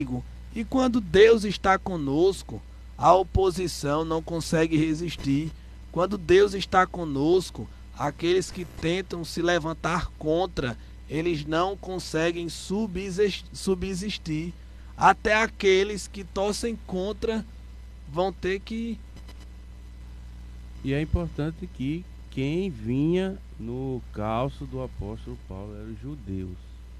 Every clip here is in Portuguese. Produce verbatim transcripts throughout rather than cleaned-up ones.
E quando Deus está conosco, a oposição não consegue resistir. Quando Deus está conosco, aqueles que tentam se levantar contra, eles não conseguem subsistir. Até aqueles que torcem contra vão ter que... E é importante que quem vinha no calço do apóstolo Paulo eram os judeus.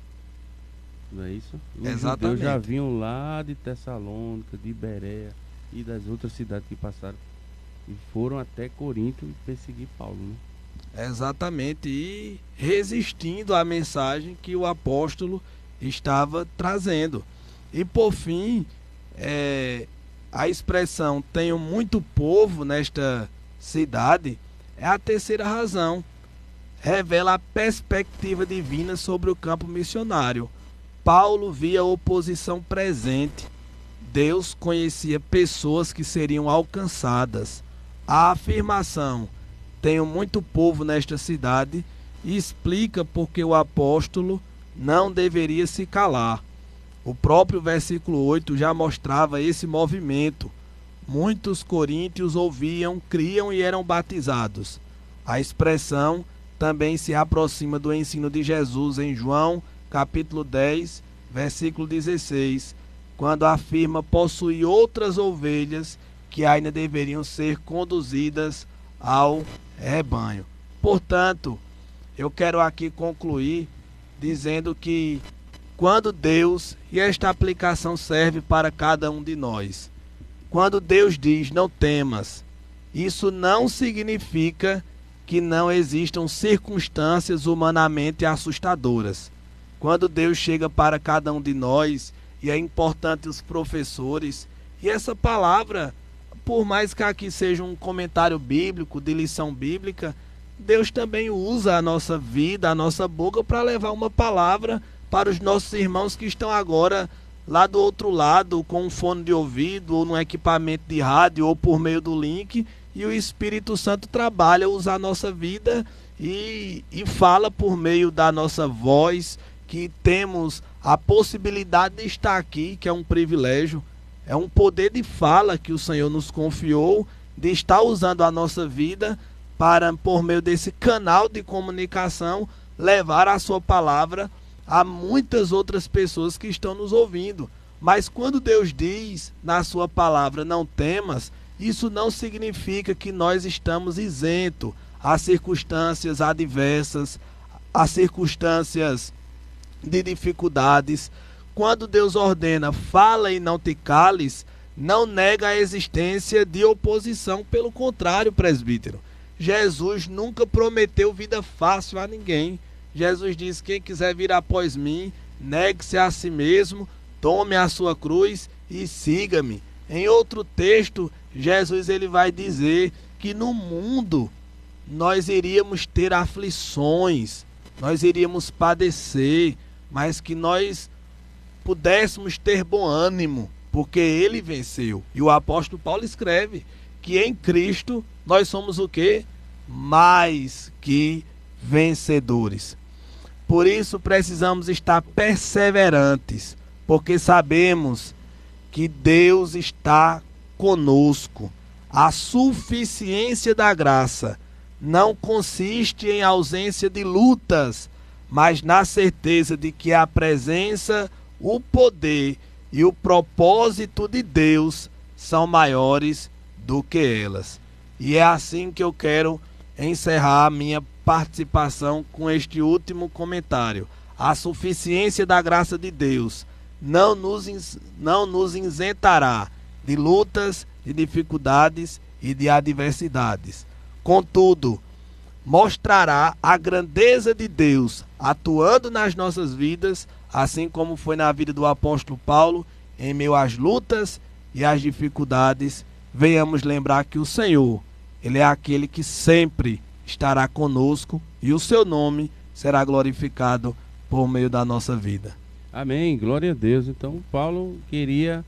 Não é isso? Os Exatamente. judeus já vinham lá de Tessalônica, de Bereia e das outras cidades que passaram e foram até Corinto perseguir Paulo, né? Exatamente, e resistindo à mensagem que o apóstolo estava trazendo. E por fim, é, a expressão "tenho muito povo nesta cidade" é a terceira razão. Revela a perspectiva divina sobre o campo missionário. Paulo via oposição presente. Deus conhecia pessoas que seriam alcançadas. A afirmação "tenho muito povo nesta cidade" explica porque o apóstolo não deveria se calar. O próprio versículo oito já mostrava esse movimento. Muitos coríntios ouviam, criam e eram batizados. A expressão também se aproxima do ensino de Jesus em João, capítulo dez, versículo dezesseis, quando afirma possuir outras ovelhas que ainda deveriam ser conduzidas ao rebanho. Portanto, eu quero aqui concluir dizendo que quando Deus, e esta aplicação serve para cada um de nós, quando Deus diz "não temas", isso não significa que não existam circunstâncias humanamente assustadoras. Quando Deus chega para cada um de nós, e é importante os professores, e essa palavra, por mais que aqui seja um comentário bíblico, de lição bíblica, Deus também usa a nossa vida, a nossa boca, para levar uma palavra para os nossos irmãos que estão agora lá do outro lado, com um fone de ouvido, ou num equipamento de rádio, ou por meio do link, e o Espírito Santo trabalha, usa a nossa vida e, e fala por meio da nossa voz, que temos a possibilidade de estar aqui, que é um privilégio, é um poder de fala que o Senhor nos confiou, de estar usando a nossa vida para, por meio desse canal de comunicação, levar a sua palavra a muitas outras pessoas que estão nos ouvindo. Mas quando Deus diz na sua palavra "não temas", isso não significa que nós estamos isentos às circunstâncias adversas, às circunstâncias de dificuldades. Quando Deus ordena "fala e não te cales", não nega a existência de oposição. Pelo contrário, presbítero, Jesus nunca prometeu vida fácil a ninguém. Jesus diz: "quem quiser vir após mim, negue-se a si mesmo, tome a sua cruz e siga-me". Em outro texto, Jesus ele vai dizer que no mundo nós iríamos ter aflições, nós iríamos padecer, mas que nós pudéssemos ter bom ânimo, porque ele venceu. E o apóstolo Paulo escreve que em Cristo nós somos o quê? Mais que vencedores. Por isso precisamos estar perseverantes, porque sabemos que Deus está conosco. A suficiência da graça não consiste em ausência de lutas, mas na certeza de que a presença, o poder e o propósito de Deus são maiores do que elas. E é assim que eu quero encerrar a minha participação com este último comentário. A suficiência da graça de Deus não nos, não nos isentará de lutas, de dificuldades e de adversidades. Contudo, mostrará a grandeza de Deus atuando nas nossas vidas, assim como foi na vida do apóstolo Paulo, em meio às lutas e às dificuldades. Venhamos lembrar que o Senhor, ele é aquele que sempre estará conosco e o seu nome será glorificado por meio da nossa vida. Amém, glória a Deus. Então Paulo queria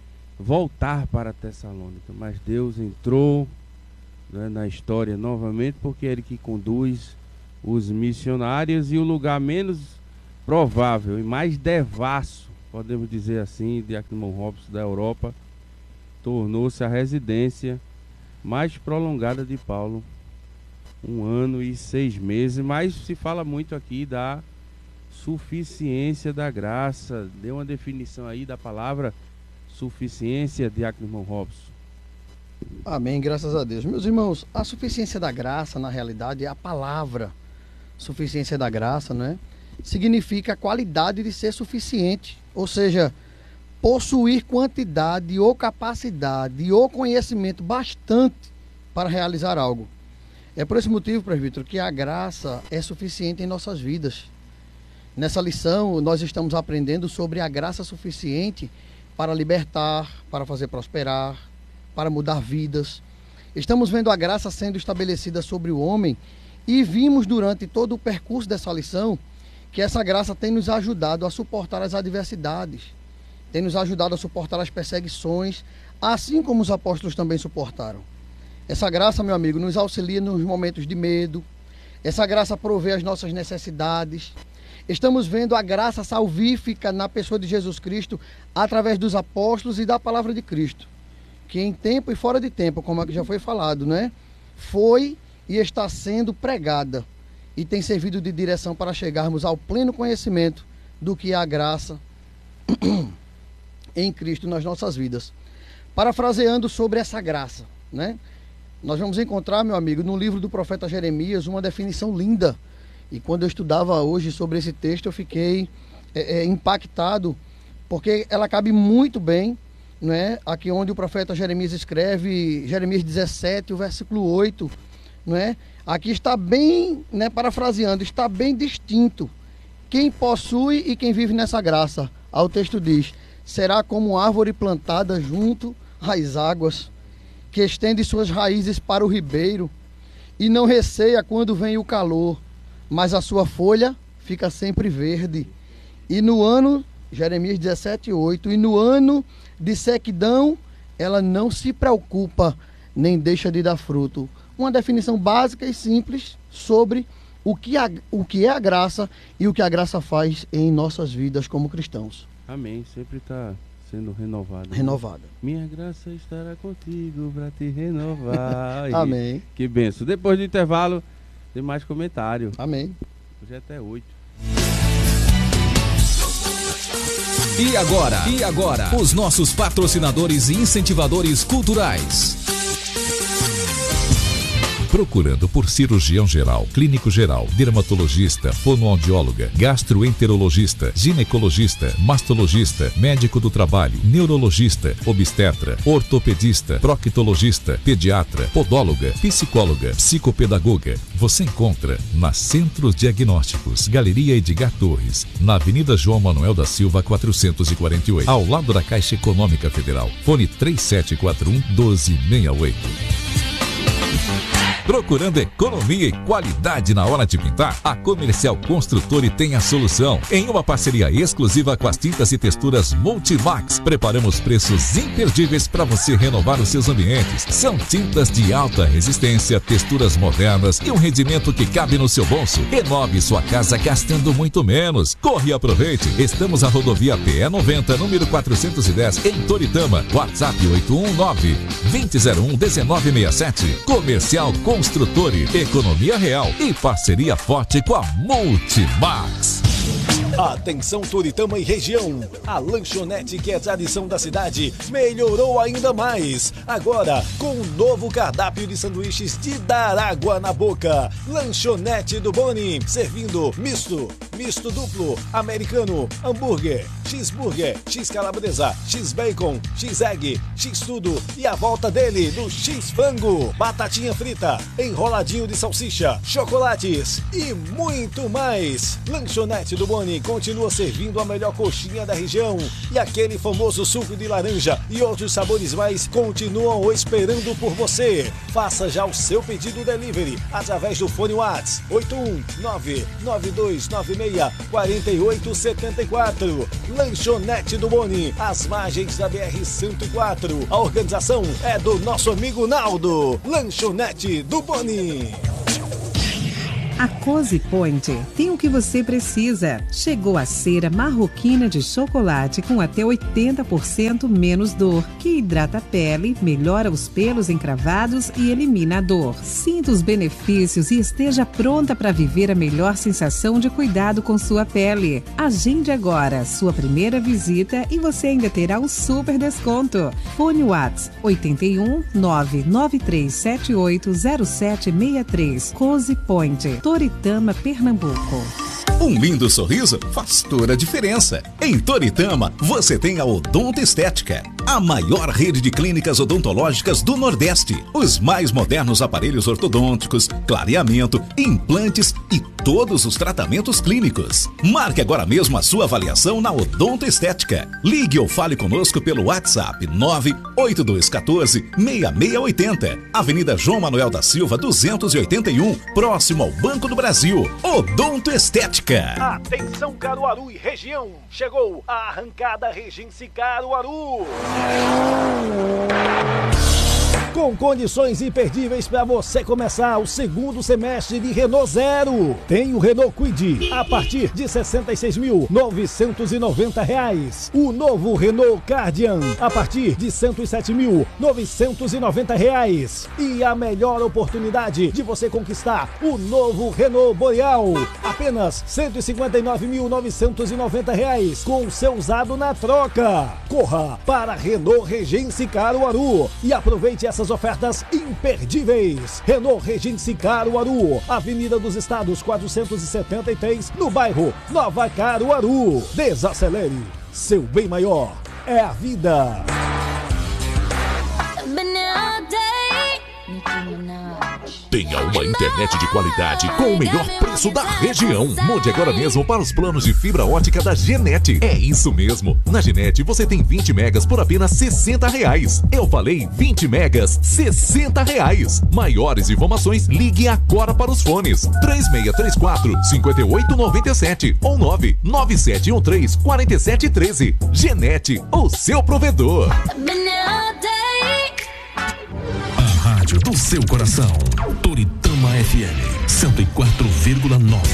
voltar para Tessalônica, mas Deus entrou, né, na história novamente, porque é ele que conduz os missionários, e o lugar menos provável e mais devasso podemos dizer assim, Diácono Robson, da Europa, tornou-se a residência mais prolongada de Paulo, um ano e seis meses, mas se fala muito aqui da suficiência da graça. Dê uma definição aí da palavra suficiência, Diácono Robson. Amém, graças a Deus. Meus irmãos, a suficiência da graça, na realidade, é a palavra suficiência da graça, não é? Significa a qualidade de ser suficiente, ou seja, possuir quantidade ou capacidade ou conhecimento bastante para realizar algo. É por esse motivo, presbítero, que a graça é suficiente em nossas vidas. Nessa lição, nós estamos aprendendo sobre a graça suficiente para libertar, para fazer prosperar, para mudar vidas. Estamos vendo a graça sendo estabelecida sobre o homem e vimos durante todo o percurso dessa lição que essa graça tem nos ajudado a suportar as adversidades, tem nos ajudado a suportar as perseguições, assim como os apóstolos também suportaram. Essa graça, meu amigo, nos auxilia nos momentos de medo, essa graça provê as nossas necessidades. Estamos vendo a graça salvífica na pessoa de Jesus Cristo através dos apóstolos e da palavra de Cristo, que em tempo e fora de tempo, como já foi falado, né, foi e está sendo pregada e tem servido de direção para chegarmos ao pleno conhecimento do que é a graça em Cristo nas nossas vidas. Parafraseando sobre essa graça, né, nós vamos encontrar, meu amigo, no livro do profeta Jeremias, uma definição linda. E quando eu estudava hoje sobre esse texto, eu fiquei é, é, impactado, porque ela cabe muito bem, né, aqui onde o profeta Jeremias escreve, Jeremias dezessete, o versículo oito, né, aqui está bem, né, parafraseando, está bem distinto. Quem possui e quem vive nessa graça, ao texto diz, será como árvore plantada junto às águas, que estende suas raízes para o ribeiro, e não receia quando vem o calor, mas a sua folha fica sempre verde. E no ano, Jeremias dezessete, oito, e no ano de sequidão, ela não se preocupa, nem deixa de dar fruto. Uma definição básica e simples sobre o que, a, o que é a graça e o que a graça faz em nossas vidas como cristãos. Amém, sempre está sendo renovada. Renovada. Né? Minha graça estará contigo para te renovar. Amém. Que benção. Depois do intervalo, tem mais comentário. Amém. Hoje é até oito. E agora? E agora? Os nossos patrocinadores e incentivadores culturais. Procurando por cirurgião geral, clínico geral, dermatologista, fonoaudióloga, gastroenterologista, ginecologista, mastologista, médico do trabalho, neurologista, obstetra, ortopedista, proctologista, pediatra, podóloga, psicóloga, psicopedagoga. Você encontra na Centros Diagnósticos, Galeria Edgar Torres, na Avenida João Manuel da Silva, quatrocentos e quarenta e oito, ao lado da Caixa Econômica Federal. Fone três sete quatro um, um dois seis oito. Procurando economia e qualidade na hora de pintar? A Comercial Construtora tem a solução. Em uma parceria exclusiva com as tintas e texturas Multimax, preparamos preços imperdíveis para você renovar os seus ambientes. São tintas de alta resistência, texturas modernas e um rendimento que cabe no seu bolso. Renove sua casa gastando muito menos. Corre e aproveite. Estamos na rodovia P E noventa, número quatrocentos e dez, em Toritama. WhatsApp oito um nove, dois zero um, um nove seis sete. Comercial Construtora. Construtore, economia real e parceria forte com a Multimax. Atenção Toritama e região, a lanchonete que é tradição da cidade melhorou ainda mais, agora com um novo cardápio de sanduíches de dar água na boca. Lanchonete do Boni, servindo misto, misto duplo, americano, hambúrguer, cheeseburger, x-calabresa, x-bacon, x-egg, x-tudo e a volta dele do x-frango, batatinha frita, enroladinho de salsicha, chocolates e muito mais. Lanchonete do Boni continua servindo a melhor coxinha da região e aquele famoso suco de laranja e outros sabores mais continuam esperando por você. Faça já o seu pedido delivery através do fone WhatsApp oito um nove, nove dois nove seis, quatro oito sete quatro. Lanchonete do Boni, às margens da B R cento e quatro. A organização é do nosso amigo Naldo. Lanchonete do Boni. A Cozy Point tem o que você precisa. Chegou a cera marroquina de chocolate com até oitenta por cento menos dor, que hidrata a pele, melhora os pelos encravados e elimina a dor. Sinta os benefícios e esteja pronta para viver a melhor sensação de cuidado com sua pele. Agende agora sua primeira visita e você ainda terá um super desconto. Fone WhatsApp oito um nove nove três sete oito zero sete seis três. Cozy Point, Toritama, Pernambuco. Um lindo sorriso faz toda a diferença. Em Toritama, você tem a Odonto Estética, a maior rede de clínicas odontológicas do Nordeste. Os mais modernos aparelhos ortodônticos, clareamento, implantes e todos os tratamentos clínicos. Marque agora mesmo a sua avaliação na Odonto Estética. Ligue ou fale conosco pelo WhatsApp nove oito dois um quatro seis seis oito zero. Avenida João Manuel da Silva, duzentos e oitenta e um, próximo ao Banco do Brasil. Odonto Estética. Atenção Caruaru e região, chegou a arrancada Regency Caruaru. Com condições imperdíveis para você começar o segundo semestre de Renault Zero. Tem o Renault Kwid a partir de sessenta e seis mil novecentos e noventa reais. O novo Renault Kardian a partir de cento e sete mil novecentos e noventa reais. E a melhor oportunidade de você conquistar o novo Renault Boreal, apenas cento e cinquenta e nove mil novecentos e noventa reais com o seu usado na troca. Corra para Renault Regency Caruaru e aproveite essas ofertas imperdíveis. Renault Regency Caruaru, Avenida dos Estados quatrocentos e setenta e três, no bairro Nova Caruaru. Desacelere, seu bem maior é a vida. Tenha uma internet de qualidade com o melhor preço da região. Mude agora mesmo para os planos de fibra ótica da Genet. É isso mesmo. Na Genet você tem vinte megas por apenas sessenta reais. Eu falei vinte megas, sessenta reais. Maiores informações, ligue agora para os fones três seis três quatro, cinco oito nove sete ou nove nove sete um três, quatro sete um três. Genet, o seu provedor. Rádio do seu coração, Toritama F M cento e quatro vírgula nove.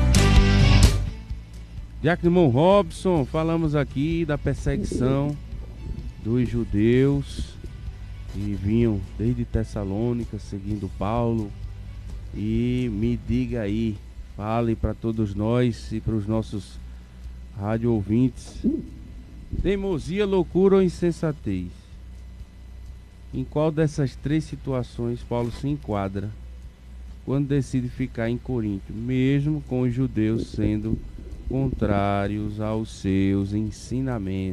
Diácono Robson, falamos aqui da perseguição dos judeus que vinham desde Tessalônica seguindo Paulo. E me diga aí, fale para todos nós e para os nossos rádio ouvintes: teimosia, loucura ou insensatez? Em qual dessas três situações Paulo se enquadra quando decide ficar em Corinto, mesmo com os judeus sendo contrários aos seus ensinamentos?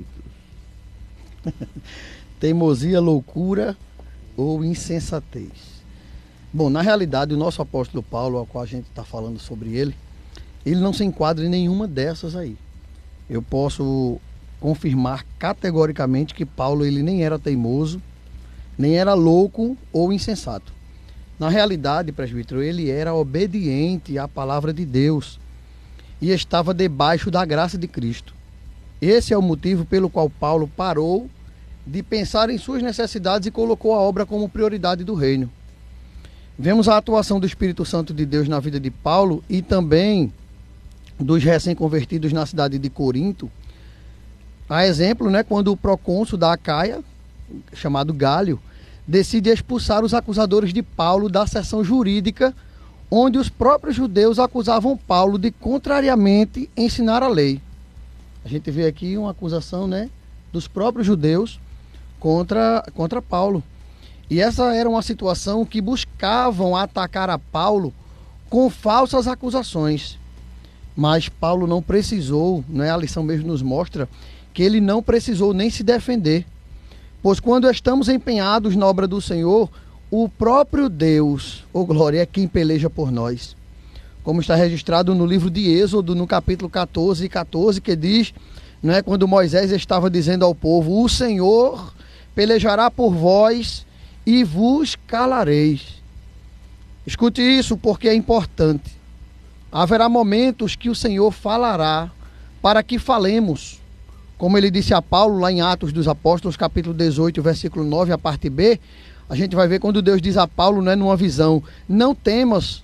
Teimosia, loucura ou insensatez? Bom, na realidade, o nosso apóstolo Paulo, ao qual a gente está falando sobre ele, ele não se enquadra em nenhuma dessas aí. Eu posso confirmar categoricamente que Paulo ele nem era teimoso, nem era louco ou insensato. Na realidade, presbítero, ele era obediente à palavra de Deus e estava debaixo da graça de Cristo. Esse é o motivo pelo qual Paulo parou de pensar em suas necessidades e colocou a obra como prioridade do reino. Vemos a atuação do Espírito Santo de Deus na vida de Paulo e também dos recém-convertidos na cidade de Corinto. A exemplo, né, quando o procônsul da Acaia, chamado Gálio, decide expulsar os acusadores de Paulo da seção jurídica, onde os próprios judeus acusavam Paulo de contrariamente ensinar a lei. A gente vê aqui uma acusação, né, dos próprios judeus contra, contra Paulo. E essa era uma situação que buscavam atacar a Paulo com falsas acusações. Mas Paulo não precisou, né, a lição mesmo nos mostra que ele não precisou nem se defender. Pois quando estamos empenhados na obra do Senhor, o próprio Deus, ô glória, é quem peleja por nós. Como está registrado no livro de Êxodo, no capítulo quatorze e quatorze, que diz, né, quando Moisés estava dizendo ao povo: o Senhor pelejará por vós e vos calareis. Escute isso, porque é importante. Haverá momentos que o Senhor falará para que falemos. Como ele disse a Paulo lá em Atos dos Apóstolos, capítulo dezoito, versículo nove, a parte B, a gente vai ver quando Deus diz a Paulo, né, numa visão: não temas,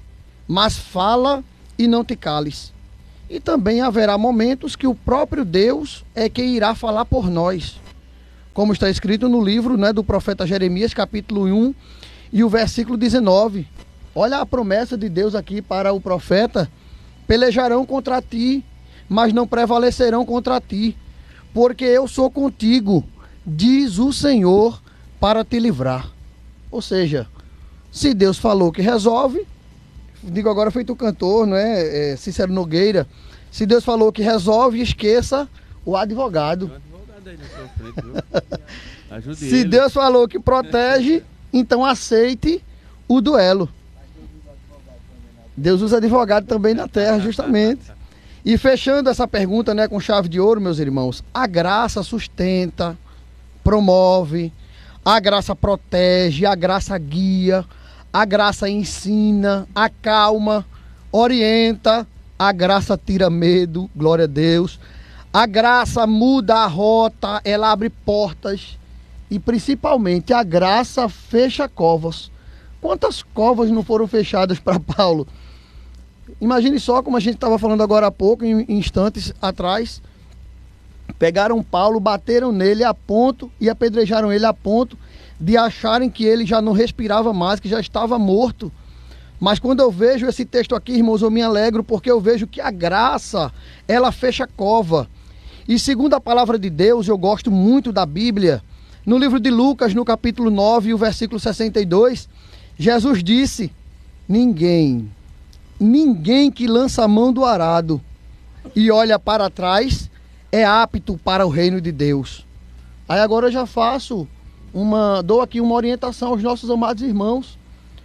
mas fala e não te cales. E também haverá momentos que o próprio Deus é quem irá falar por nós. Como está escrito no livro, né, do profeta Jeremias, capítulo um, e o versículo dezenove. Olha a promessa de Deus aqui para o profeta: pelejarão contra ti, mas não prevalecerão contra ti, porque eu sou contigo, diz o Senhor, para te livrar. Ou seja, se Deus falou que resolve, digo agora feito o cantor, não é? é Cícero Nogueira, se Deus falou que resolve, esqueça o advogado. Se ele. Deus falou que protege, então aceite o duelo. Deus usa advogado também na terra, justamente. E fechando essa pergunta, né, com chave de ouro, meus irmãos, a graça sustenta, promove, a graça protege, a graça guia, a graça ensina, acalma, orienta, a graça tira medo, glória a Deus. A graça muda a rota, ela abre portas e principalmente a graça fecha covas. Quantas covas não foram fechadas para Paulo? Imagine só, como a gente estava falando agora há pouco, em instantes atrás, pegaram Paulo, bateram nele a ponto e apedrejaram ele a ponto de acharem que ele já não respirava mais, que já estava morto. Mas quando eu vejo esse texto aqui, irmãos, eu me alegro porque eu vejo que a graça, ela fecha cova. E segundo a palavra de Deus, eu gosto muito da Bíblia, no livro de Lucas, no capítulo nove, o versículo sessenta e dois, Jesus disse: ninguém, ninguém que lança a mão do arado e olha para trás é apto para o reino de Deus. Aí agora eu já faço uma, dou aqui uma orientação aos nossos amados irmãos,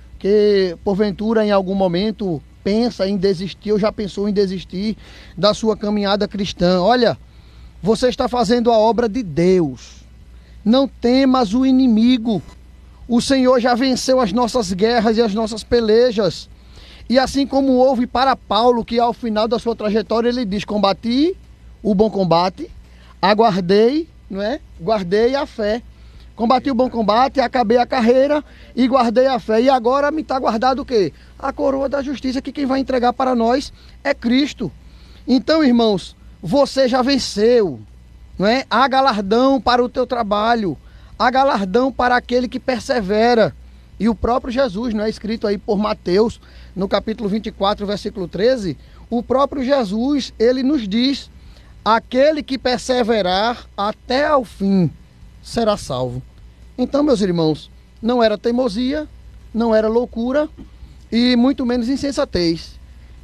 que porventura em algum momento pensa em desistir ou já pensou em desistir da sua caminhada cristã. Olha, você está fazendo a obra de Deus. Não temas o inimigo. O Senhor já venceu as nossas guerras e as nossas pelejas. E assim como houve para Paulo, que ao final da sua trajetória ele diz: combati o bom combate, aguardei, não é? Guardei a fé. Combati o bom combate, acabei a carreira e guardei a fé. E agora me está guardado o quê? A coroa da justiça, que quem vai entregar para nós é Cristo. Então, irmãos, você já venceu, não é? Há galardão para o teu trabalho, há galardão para aquele que persevera. E o próprio Jesus, não é escrito aí por Mateus, no capítulo vinte e quatro, versículo treze, o próprio Jesus, ele nos diz: aquele que perseverar até ao fim será salvo. Então, meus irmãos, não era teimosia, não era loucura e muito menos insensatez.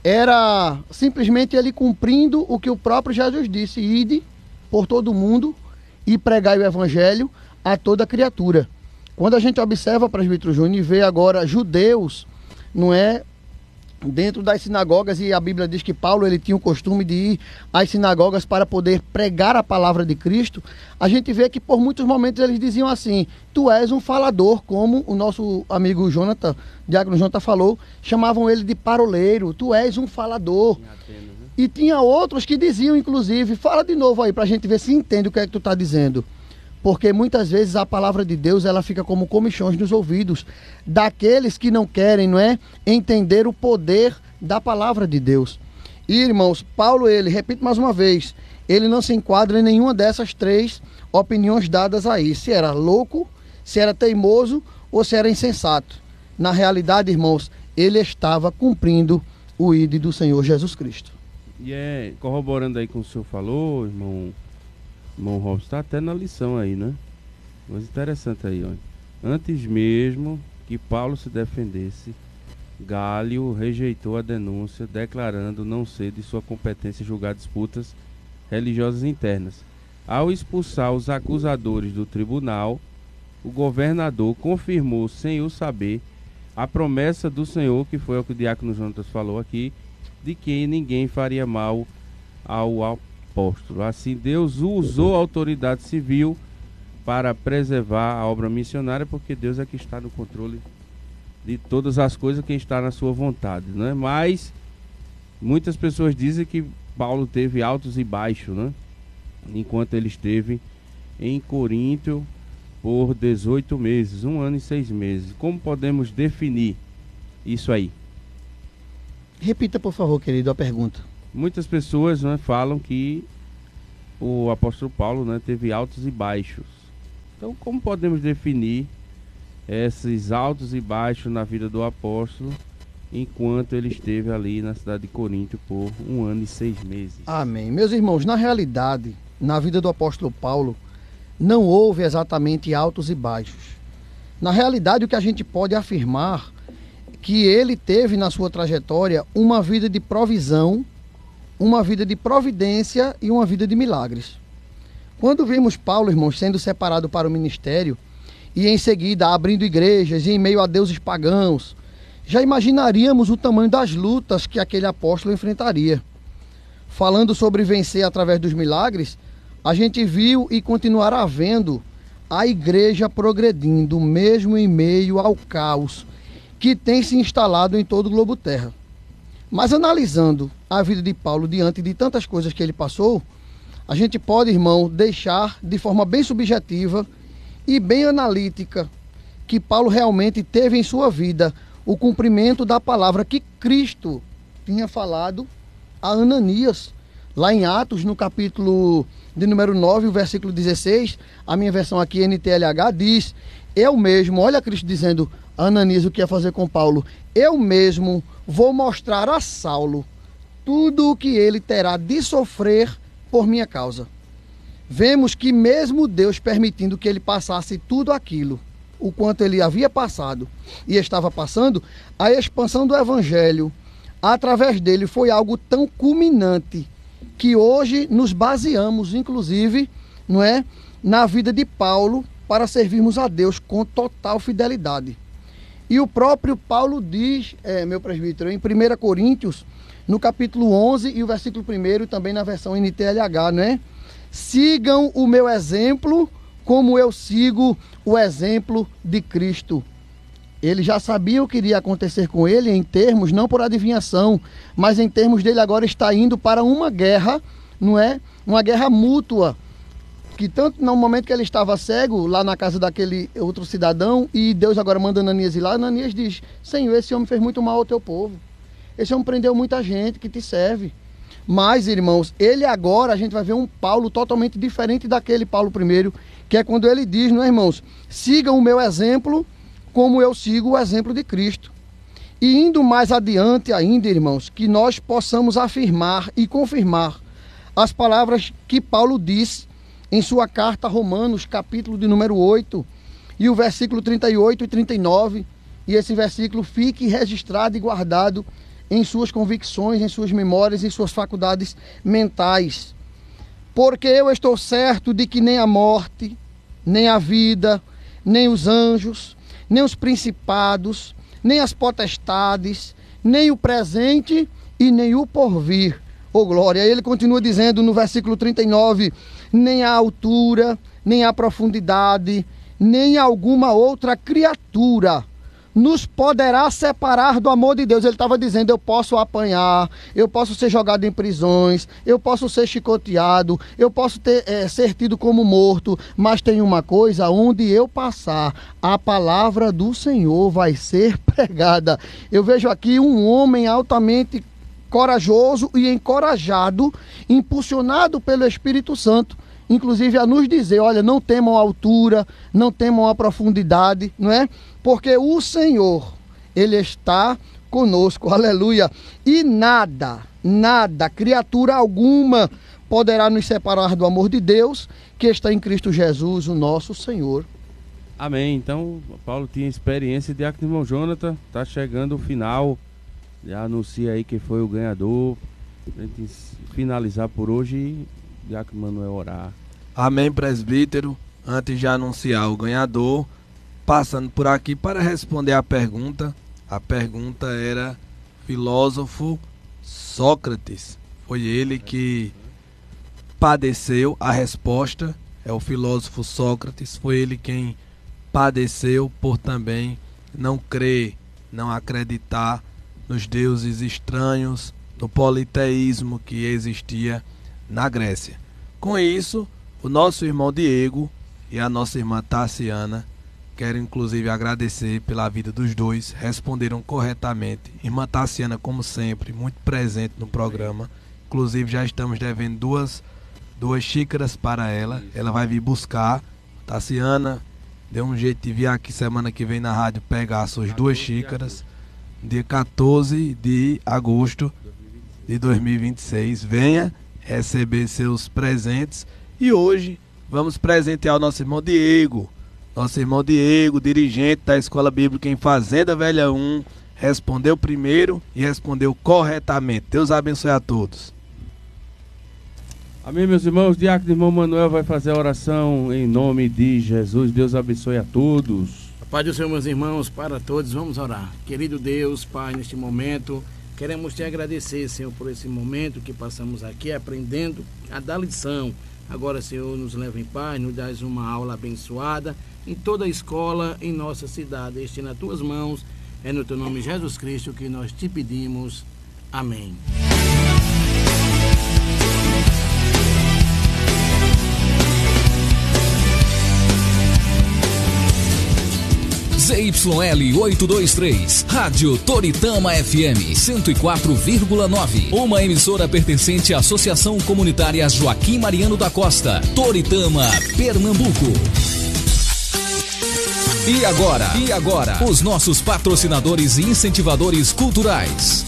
Era simplesmente ele cumprindo o que o próprio Jesus disse: ide por todo o mundo e pregai o evangelho a toda criatura. Quando a gente observa, presbítero Júnior, e vê agora judeus, não é, dentro das sinagogas, e a Bíblia diz que Paulo ele tinha o costume de ir às sinagogas para poder pregar a palavra de Cristo, a gente vê que por muitos momentos eles diziam assim: tu és um falador, como o nosso amigo Jonathan, Diácono Jonathan falou, chamavam ele de paroleiro, tu és um falador. Atenas, né? E tinha outros que diziam, inclusive, fala de novo aí para a gente ver se entende o que é que tu está dizendo. Porque muitas vezes a palavra de Deus ela fica como comichões nos ouvidos daqueles que não querem, não é, entender o poder da palavra de Deus. E, irmãos, Paulo, ele, repito mais uma vez, ele não se enquadra em nenhuma dessas três opiniões dadas aí. Se era louco, se era teimoso ou se era insensato. Na realidade, irmãos, ele estava cumprindo o I D do Senhor Jesus Cristo. E é, corroborando aí com o senhor falou, irmão, irmão Robson, está até na lição aí, né? Mas interessante aí, olha. Antes mesmo que Paulo se defendesse, Gálio rejeitou a denúncia, declarando não ser de sua competência julgar disputas religiosas internas. Ao expulsar os acusadores do tribunal, o governador confirmou, sem o saber, a promessa do Senhor, que foi o que o diácono Jonatas falou aqui, de que ninguém faria mal ao apóstolo. Assim, Deus usou a autoridade civil para preservar a obra missionária, porque Deus é que está no controle de todas as coisas, quem está na sua vontade, né? Mas muitas pessoas dizem que Paulo teve altos e baixos, né? Enquanto ele esteve em Corinto por dezoito meses, um ano e seis meses. Como podemos definir isso aí? Repita, por favor, querido, a pergunta. Muitas pessoas, né, falam que o apóstolo Paulo, né, teve altos e baixos. Então, como podemos definir esses altos e baixos na vida do apóstolo enquanto ele esteve ali na cidade de Corinto por um ano e seis meses? Amém. Meus irmãos, na realidade, na vida do apóstolo Paulo, não houve exatamente altos e baixos. Na realidade, o que a gente pode afirmar é que ele teve na sua trajetória uma vida de provisão, uma vida de providência e uma vida de milagres. Quando vimos Paulo, irmãos, sendo separado para o ministério e em seguida abrindo igrejas e em meio a deuses pagãos, já imaginaríamos o tamanho das lutas que aquele apóstolo enfrentaria. Falando sobre vencer através dos milagres, a gente viu e continuará vendo a igreja progredindo, mesmo em meio ao caos que tem se instalado em todo o globo terra. Mas analisando a vida de Paulo diante de tantas coisas que ele passou, a gente pode, irmão, deixar de forma bem subjetiva e bem analítica que Paulo realmente teve em sua vida o cumprimento da palavra que Cristo tinha falado a Ananias. Lá em Atos, no capítulo de número nove, o versículo dezesseis, a minha versão aqui, N T L H, diz: eu mesmo, olha Cristo dizendo a Ananias o que ia fazer com Paulo, eu mesmo vou mostrar a Saulo tudo o que ele terá de sofrer por minha causa. Vemos que mesmo Deus permitindo que ele passasse tudo aquilo, o quanto ele havia passado e estava passando, a expansão do evangelho através dele foi algo tão culminante que hoje nos baseamos, inclusive, não é, na vida de Paulo para servirmos a Deus com total fidelidade. E o próprio Paulo diz, é, meu presbítero, em primeira Coríntios, no capítulo onze e o versículo primeiro, também na versão N T L H, né? Sigam o meu exemplo como eu sigo o exemplo de Cristo. Ele já sabia o que iria acontecer com ele em termos, não por adivinhação, mas em termos dele agora está indo para uma guerra, não é? Uma guerra mútua, que tanto no momento que ele estava cego, lá na casa daquele outro cidadão, e Deus agora manda Ananias ir lá, Ananias diz: Senhor, esse homem fez muito mal ao teu povo. Esse homem prendeu muita gente que te serve. Mas, irmãos, ele agora, a gente vai ver um Paulo totalmente diferente daquele Paulo primeiro, que é quando ele diz, não é, irmãos? Sigam o meu exemplo como eu sigo o exemplo de Cristo. E indo mais adiante ainda, irmãos, que nós possamos afirmar e confirmar as palavras que Paulo diz em sua carta a Romanos, capítulo de número oito, e o versículo trinta e oito e trinta e nove, e esse versículo fique registrado e guardado em suas convicções, em suas memórias, em suas faculdades mentais. Porque eu estou certo de que nem a morte, nem a vida, nem os anjos, nem os principados, nem as potestades, nem o presente e nem o porvir. Oh, glória! Aí ele continua dizendo no versículo trinta e nove, nem a altura, nem a profundidade, nem alguma outra criatura nos poderá separar do amor de Deus. Ele estava dizendo: eu posso apanhar, eu posso ser jogado em prisões, eu posso ser chicoteado, eu posso ter, é, ser tido como morto, mas tem uma coisa: onde eu passar, a palavra do Senhor vai ser pregada. Eu vejo aqui um homem altamente corajoso e encorajado, impulsionado pelo Espírito Santo, inclusive a nos dizer: olha, não temam a altura, não temam a profundidade, não é? Porque o Senhor, Ele está conosco, aleluia. E nada, nada, criatura alguma poderá nos separar do amor de Deus que está em Cristo Jesus, o nosso Senhor. Amém. Então, Paulo tinha experiência de Diácono Irmão Jonathan, está chegando o final, já anuncia aí quem foi o ganhador, para a gente finalizar por hoje, Diácono Manuel orar. Amém, presbítero. Antes de anunciar o ganhador, passando por aqui para responder a pergunta. A pergunta era filósofo Sócrates. Foi ele que padeceu. A resposta é o filósofo Sócrates. Foi ele quem padeceu por também não crer, não acreditar nos deuses estranhos, no politeísmo que existia na Grécia. Com isso, o nosso irmão Diego e a nossa irmã Tassiana Quero inclusive agradecer pela vida dos dois, responderam corretamente. Irmã Tassiana, como sempre, muito presente no programa. Inclusive já estamos devendo duas, duas xícaras para ela. Ela vai vir buscar. Tassiana, deu um jeito de vir aqui semana que vem na rádio pegar as suas duas xícaras. Dia quatorze de agosto de dois mil e vinte e seis. Venha receber seus presentes. E hoje vamos presentear o nosso irmão Diego. Nosso irmão Diego, dirigente da Escola Bíblica em Fazenda Velha um, respondeu primeiro e respondeu corretamente. Deus abençoe a todos. Amém, meus irmãos. O diácono irmão Manuel vai fazer a oração em nome de Jesus. Deus abençoe a todos. A paz do Senhor, meus irmãos, para todos. Vamos orar. Querido Deus, Pai, neste momento, queremos te agradecer, Senhor, por esse momento que passamos aqui aprendendo a dar lição. Agora, Senhor, nos leva em paz, nos dás uma aula abençoada em toda a escola, em nossa cidade. Este nas tuas mãos, é no teu nome, Jesus Cristo, que nós te pedimos. Amém. Z Y L oitocentos e vinte e três, Rádio Toritama F M cento e quatro vírgula nove, uma emissora pertencente à Associação Comunitária Joaquim Mariano da Costa, Toritama, Pernambuco. E agora, e agora, os nossos patrocinadores e incentivadores culturais.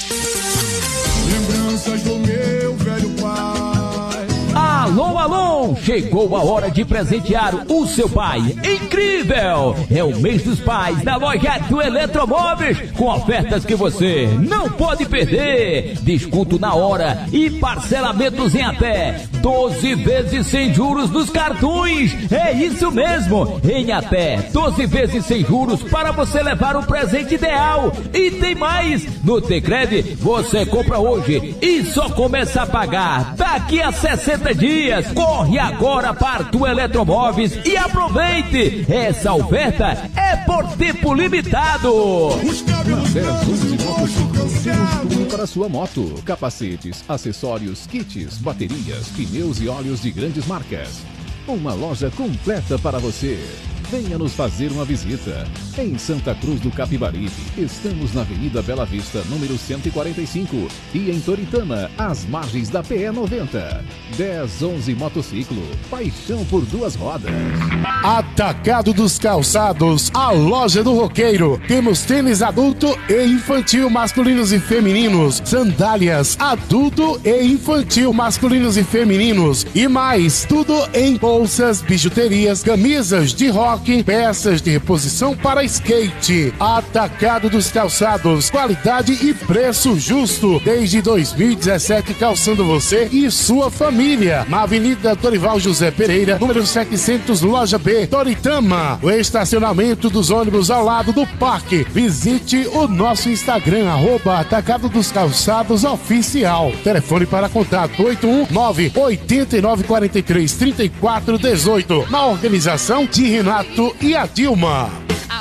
Lembranças do meu velho pai. Alô, alô! Chegou a hora de presentear o seu pai. Incrível! É o mês dos pais da loja do Eletromóveis, com ofertas que você não pode perder. Desconto na hora e parcelamentos em até doze vezes sem juros nos cartões. É isso mesmo! Em até doze vezes sem juros para você levar o presente ideal. E tem mais! No Tecred você compra hoje e só começa a pagar daqui a sessenta dias. Corre agora para tu Eletromóveis e aproveite! Essa oferta é por tempo limitado. dez onze Motociclos, tudo para sua moto. Capacetes, acessórios, kits, baterias, pneus e óleos de grandes marcas. Uma loja completa para você. Venha nos fazer uma visita. Em Santa Cruz do Capibaribe, estamos na Avenida Bela Vista, número cento e quarenta e cinco. E em Toritama, às margens da P E noventa. dez onze Motociclo, paixão por duas rodas. Atacado dos Calçados, a loja do roqueiro. Temos tênis adulto e infantil, masculinos e femininos. Sandálias adulto e infantil, masculinos e femininos. E mais, tudo em bolsas, bijuterias, camisas de rock, peças de reposição para skate. Atacado dos Calçados, qualidade e preço justo. Desde dois mil e dezessete, calçando você e sua família. Na Avenida Dorival José Pereira, número setecentos, loja B, Toritama. O estacionamento dos ônibus ao lado do parque. Visite o nosso Instagram, arroba Atacado dos Calçados Oficial. Telefone para contato oito um nove, oito nove quatro três, três quatro um oito. Na organização de Renato e a Dilma.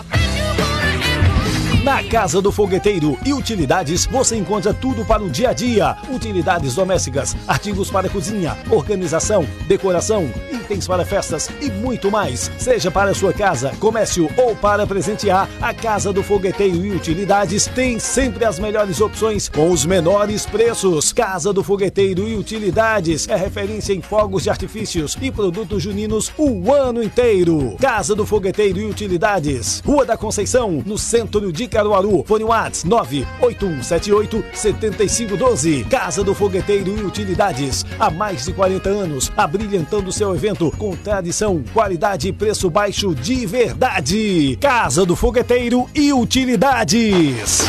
Na Casa do Fogueteiro e Utilidades você encontra tudo para o dia a dia. Utilidades domésticas, artigos para cozinha, organização, decoração, itens para festas e muito mais. Seja para sua casa, comércio ou para presentear, a Casa do Fogueteiro e Utilidades tem sempre as melhores opções com os menores preços. Casa do Fogueteiro e Utilidades é referência em fogos de artifícios e produtos juninos o ano inteiro. Casa do Fogueteiro e Utilidades, Rua da Conceição, no centro de Caruaru. Fone WhatsApp nove oito um sete oito, sete cinco um dois. Casa do Fogueteiro e Utilidades, há mais de quarenta anos, abrilhantando seu evento com tradição, qualidade e preço baixo de verdade. Casa do Fogueteiro e Utilidades.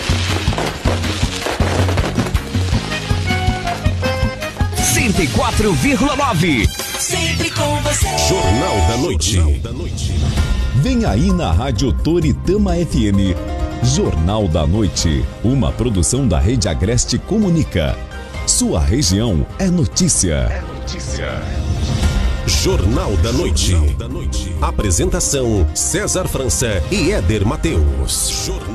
cento e quatro vírgula nove. Sempre com você. Jornal da Noite. Jornal da Noite. Vem aí na Rádio Toritama F M, Jornal da Noite, uma produção da Rede Agreste Comunica. Sua região é notícia. É notícia. Jornal da Noite. Apresentação César França e Éder Mateus. Jornal